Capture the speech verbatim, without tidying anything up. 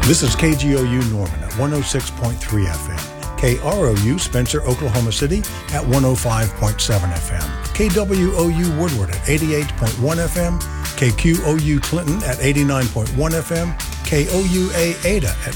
This is K G O U Norman at one oh six point three F M. K R O U Spencer, Oklahoma City at one oh five point seven F M. K W O U Woodward at eighty-eight point one F M. K Q O U Clinton at eighty-nine point one F M. K O U A Ada at